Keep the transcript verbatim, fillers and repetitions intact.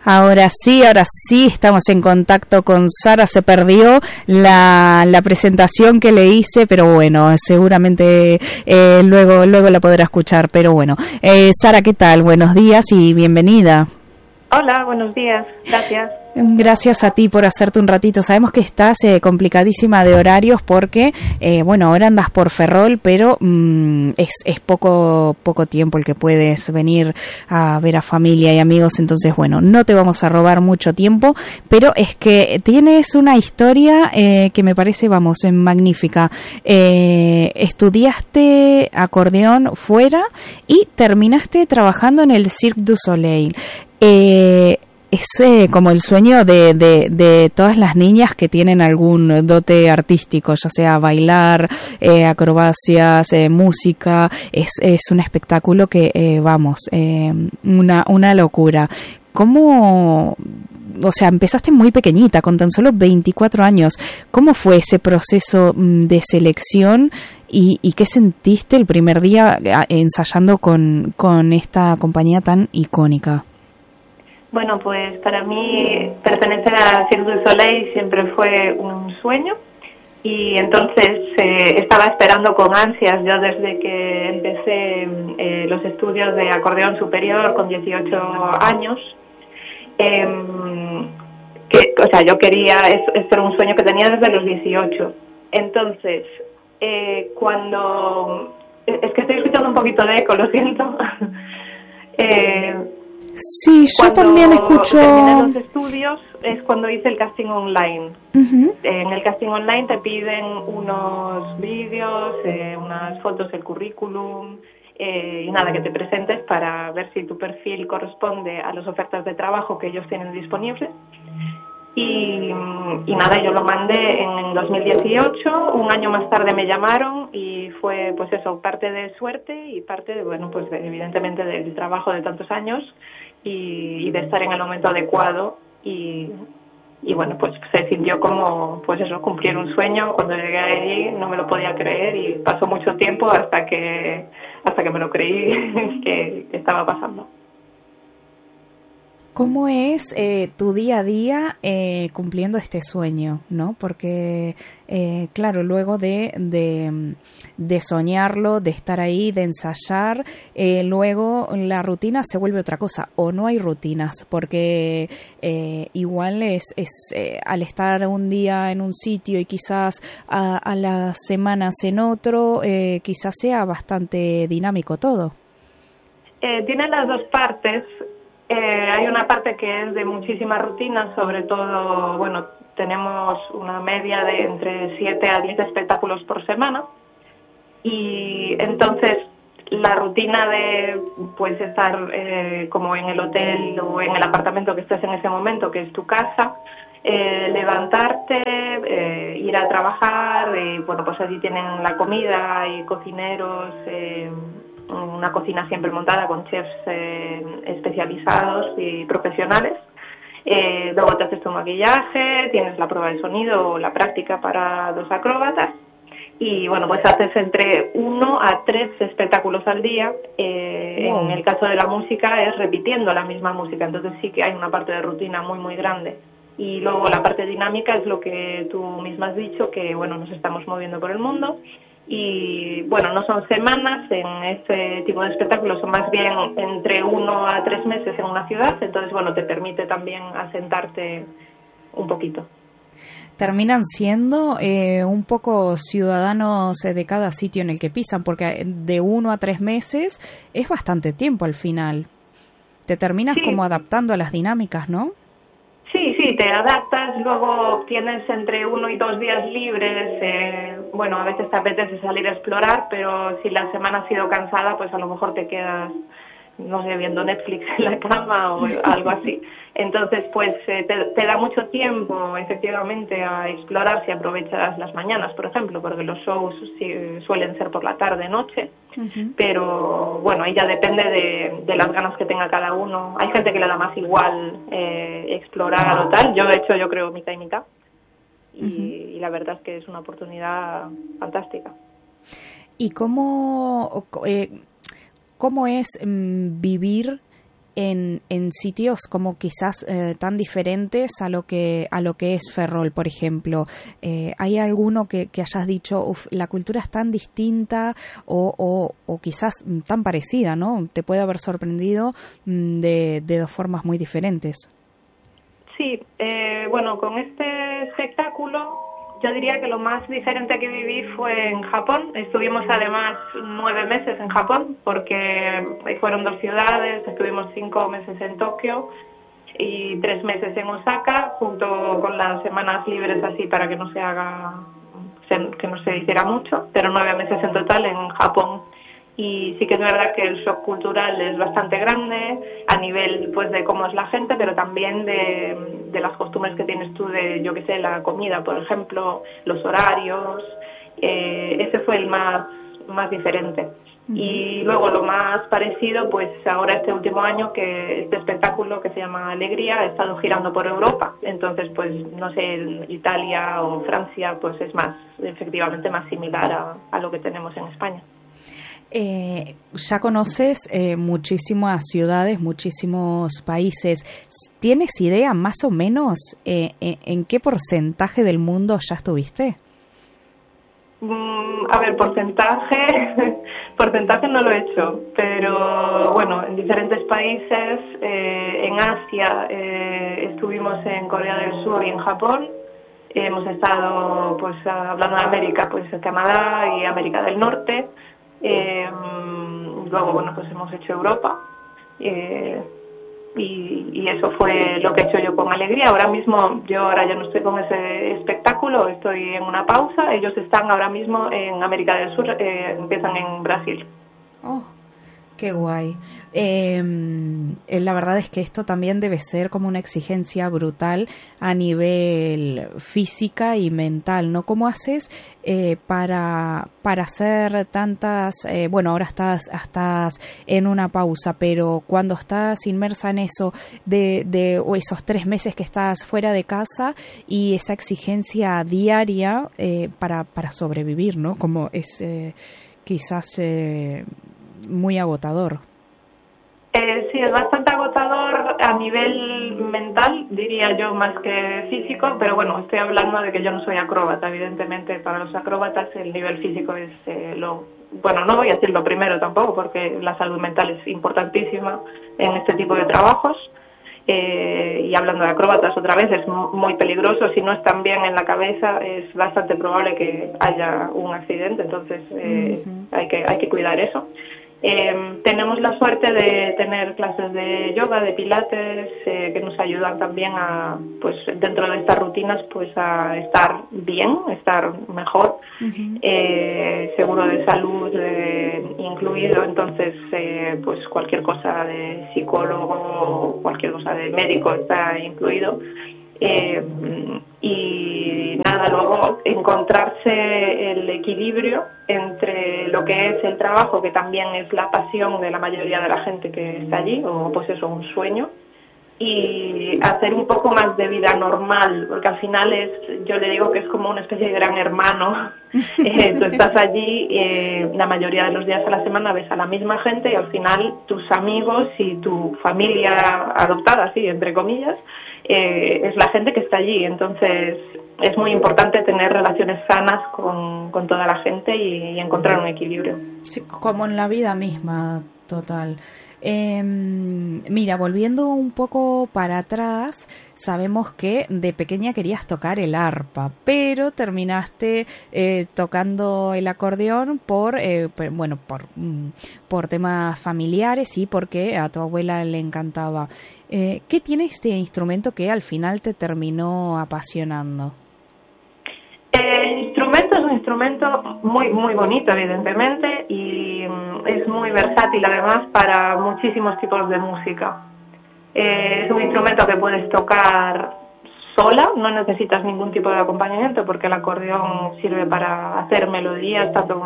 Ahora sí, ahora sí, estamos en contacto con Sara. Se perdió la, la presentación que le hice, pero bueno, seguramente eh, luego, luego la podrá escuchar. Pero bueno, eh, Sara, ¿qué tal? Buenos días y bienvenida. Hola, buenos días, gracias. Gracias a ti por hacerte un ratito. Sabemos que estás eh, complicadísima de horarios porque, eh, bueno, ahora andas por Ferrol, pero mmm, es, es poco poco tiempo el que puedes venir a ver a familia y amigos. Entonces, bueno, no te vamos a robar mucho tiempo, pero es que tienes una historia eh, que me parece, vamos, magnífica. Eh, estudiaste acordeón fuera y terminaste trabajando en el Cirque du Soleil. Eh, es eh, como el sueño de, de, de todas las niñas que tienen algún dote artístico, ya sea bailar, eh, acrobacias, eh, música. Es, es un espectáculo que, eh, vamos, eh, una, una locura. ¿Cómo, o sea, empezaste muy pequeñita, con tan solo veinticuatro años? ¿Cómo fue ese proceso de selección y, y qué sentiste el primer día ensayando con, con esta compañía tan icónica? Bueno, pues para mí pertenecer a Cirque du Soleil siempre fue un sueño y entonces eh, estaba esperando con ansias yo desde que empecé eh, los estudios de acordeón superior con dieciocho años. Eh, que, o sea, yo quería, esto era un sueño que tenía desde los dieciocho. Entonces, eh, cuando... Es que estoy escuchando un poquito de eco, lo siento. eh, Sí, yo cuando también escucho... terminé los estudios es cuando hice el casting online. Uh-huh. En el casting online te piden unos vídeos, eh, unas fotos del currículum eh, y nada, que te presentes para ver si tu perfil corresponde a las ofertas de trabajo que ellos tienen disponibles. Y, y nada, yo lo mandé en dos mil dieciocho, un año más tarde me llamaron y fue pues eso, parte de suerte y parte de, bueno, pues de, evidentemente del trabajo de tantos años y, y de estar en el momento adecuado y, y bueno, pues se sintió como, pues eso, cumplir un sueño. Cuando llegué allí no me lo podía creer y pasó mucho tiempo hasta que, hasta que me lo creí que, que estaba pasando. ¿Cómo es eh, tu día a día eh, cumpliendo este sueño, ¿no? Porque, eh, claro, luego de, de, de soñarlo, de estar ahí, de ensayar, eh, luego la rutina se vuelve otra cosa, o no hay rutinas, porque eh, igual es, es eh, al estar un día en un sitio y quizás a, a las semanas en otro, eh, quizás sea bastante dinámico todo. Eh, tiene las dos partes. Eh, hay una parte que es de muchísima rutina, sobre todo, bueno, tenemos una media de entre siete a diez espectáculos por semana y entonces la rutina de pues estar eh, como en el hotel o en el apartamento que estés en ese momento, que es tu casa, eh, levantarte, eh, ir a trabajar, y bueno, pues allí tienen la comida y cocineros, eh, una cocina siempre montada con chefs eh, especializados y profesionales. Eh, luego te haces tu maquillaje, tienes la prueba de sonido o la práctica para los acróbatas y bueno, pues haces entre uno a tres espectáculos al día. Eh, wow. En el caso de la música es repitiendo la misma música, entonces sí que hay una parte de rutina muy muy grande. Y luego la parte dinámica es lo que tú misma has dicho, que bueno, nos estamos moviendo por el mundo. Y bueno, no son semanas en este tipo de espectáculos, son más bien entre uno a tres meses en una ciudad, entonces bueno, te permite también asentarte un poquito. Terminan siendo eh, un poco ciudadanos de cada sitio en el que pisan, porque de uno a tres meses es bastante tiempo al final. Te terminas sí. como adaptando a las dinámicas, ¿no? Sí, sí, te adaptas, luego tienes entre uno y dos días libres, eh, bueno, a veces te apetece salir a explorar, pero si la semana ha sido cansada, pues a lo mejor te quedas, no sé, viendo Netflix en la cama o algo así. Entonces, pues eh, te, te da mucho tiempo, efectivamente, a explorar si aprovechas las mañanas, por ejemplo, porque los shows sí, suelen ser por la tarde, noche. Uh-huh. Pero bueno, ahí ya depende de, de las ganas que tenga cada uno. Hay gente que le da más igual eh, explorar o tal. Yo, de hecho, yo creo mitad y mitad. Y, uh-huh. y la verdad es que es una oportunidad fantástica. ¿Y cómo, eh, cómo es mmm, vivir en, en sitios como quizás eh, tan diferentes a lo que a lo que es Ferrol, por ejemplo. Eh, ¿Hay alguno que, que hayas dicho, uf, la cultura es tan distinta o, o, o quizás tan parecida, ¿no? Te puede haber sorprendido mm, de, de dos formas muy diferentes. Sí, eh, bueno, con este espectáculo yo diría que lo más diferente que viví fue en Japón. Estuvimos además nueve meses en Japón porque fueron dos ciudades, estuvimos cinco meses en Tokio y tres meses en Osaka, junto con las semanas libres así para que no se haga, que no se hiciera mucho, pero nueve meses en total en Japón. Y sí que es verdad que el shock cultural es bastante grande a nivel pues de cómo es la gente, pero también de, de las costumbres que tienes tú de, yo qué sé, la comida, por ejemplo, los horarios. Eh, ese fue el más, más diferente. Uh-huh. Y luego lo más parecido, pues ahora este último año, que este espectáculo que se llama Alegría ha estado girando por Europa. Entonces, pues no sé, Italia o Francia, pues es más, efectivamente más similar a, a lo que tenemos en España. Eh, ya conoces eh, muchísimas ciudades, muchísimos países. ¿Tienes idea más o menos eh, en, en qué porcentaje del mundo ya estuviste? Mm, a ver, porcentaje, porcentaje no lo he hecho, pero bueno, en diferentes países, eh, en Asia eh, estuvimos en Corea del Sur y en Japón. Hemos estado, pues hablando de América, pues en Canadá y América del Norte. Eh, luego, bueno, pues hemos hecho Europa eh, y, y eso fue lo que he hecho yo con Alegría. Ahora mismo, yo ahora ya no estoy con ese espectáculo, estoy en una pausa. Ellos están ahora mismo en América del Sur, eh, empiezan en Brasil. Oh, qué guay. Eh, la verdad es que esto también debe ser como una exigencia brutal a nivel física y mental, ¿no? ¿Cómo haces eh, para para hacer tantas, eh, bueno, ahora estás estás en una pausa, pero cuando estás inmersa en eso de, de o esos tres meses que estás fuera de casa y esa exigencia diaria eh, para, para sobrevivir, ¿no? Como es eh, quizás eh, muy agotador. Eh, sí, es bastante agotador a nivel mental, diría yo, más que físico, pero bueno, estoy hablando de que yo no soy acróbata, evidentemente para los acróbatas el nivel físico es eh, lo... Bueno, no voy a decir lo primero tampoco, porque la salud mental es importantísima en este tipo de trabajos. Eh, y hablando de acróbatas otra vez, es muy peligroso. Si no están bien en la cabeza, es bastante probable que haya un accidente, entonces eh, uh-huh. hay que hay que cuidar eso. Eh, tenemos la suerte de tener clases de yoga, de pilates, eh, que nos ayudan también a, pues dentro de estas rutinas, pues a estar bien, estar mejor, uh-huh. eh, seguro de salud eh, incluido. Entonces, eh, pues cualquier cosa de psicólogo, cualquier cosa de médico está incluido. Eh, y nada, luego encontrarse el equilibrio entre lo que es el trabajo, que también es la pasión de la mayoría de la gente que está allí, o pues eso, un sueño, y hacer un poco más de vida normal, porque al final es, yo le digo que es como una especie de gran hermano. eh, tú estás allí eh, la mayoría de los días a la semana, ves a la misma gente y al final tus amigos y tu familia adoptada, sí, entre comillas, eh, es la gente que está allí. Entonces es muy importante tener relaciones sanas con, con toda la gente y, y encontrar un equilibrio. Sí, como en la vida misma, total. Eh, mira, volviendo un poco para atrás, sabemos que de pequeña querías tocar el arpa, pero terminaste eh, tocando el acordeón por, eh, por bueno, por, por temas familiares y porque a tu abuela le encantaba. Eh, ¿Qué tiene este instrumento que al final te terminó apasionando? El instrumento es un instrumento muy muy bonito, evidentemente, y es muy versátil además para muchísimos tipos de música. Eh, es un instrumento que puedes tocar sola, no necesitas ningún tipo de acompañamiento porque el acordeón sirve para hacer melodías tanto